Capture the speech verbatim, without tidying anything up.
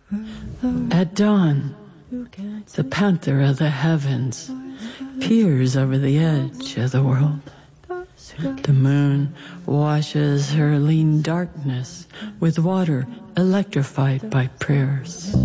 At dawn, the panther of the heavens peers over the edge of the world. The moon washes her lean darkness with water electrified by prayers.